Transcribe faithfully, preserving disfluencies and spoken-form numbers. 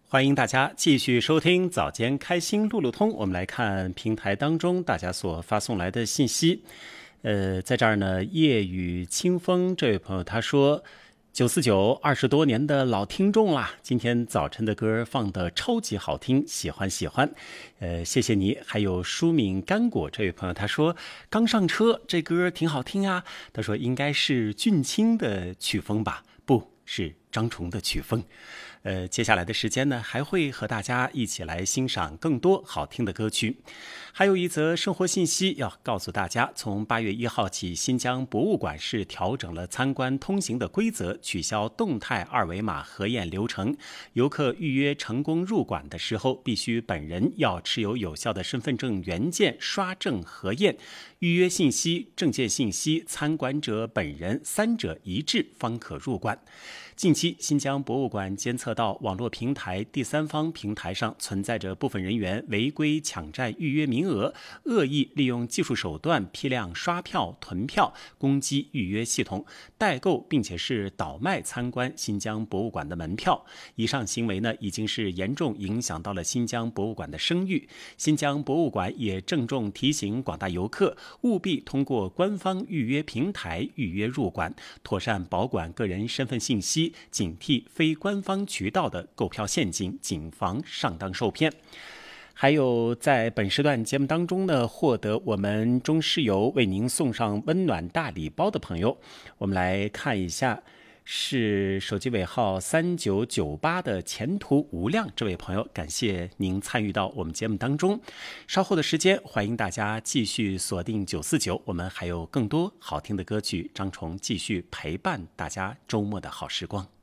欢迎大家继续收听早间开心路路通。我们来看平台当中大家所发送来的信息。呃，在这儿呢，夜雨清风这位朋友他说，九四九二十多年的老听众啦，今天早晨的歌放的超级好听，喜欢喜欢。呃，谢谢你。还有舒敏干果这位朋友他说，刚上车，这歌挺好听啊。他说应该是俊清的曲风吧，不是张崇的曲风。呃，接下来的时间呢，还会和大家一起来欣赏更多好听的歌曲。还有一则生活信息要告诉大家，从八月一号起，新疆博物馆是调整了参观通行的规则，取消动态二维码核验流程。游客预约成功入馆的时候，必须本人要持有有效的身份证原件刷证核验，预约信息、证件信息、参观者本人三者一致方可入馆。近期，新疆博物馆监测到网络平台、第三方平台上存在着部分人员违规抢占预约名额，恶意利用技术手段批量刷票、囤票，攻击预约系统，代购并且是倒卖参观新疆博物馆的门票。以上行为呢，已经是严重影响到了新疆博物馆的声誉。新疆博物馆也郑重提醒广大游客，务必通过官方预约平台预约入馆，妥善保管个人身份信息，警惕非官方渠道的购票陷阱，谨防上当受骗。还有在本时段节目当中呢，获得我们中石油为您送上温暖大礼包的朋友，我们来看一下，是手机尾号三九九八的前途无量这位朋友，感谢您参与到我们节目当中。稍后的时间，欢迎大家继续锁定九四九，我们还有更多好听的歌曲，张崇继续陪伴大家周末的好时光。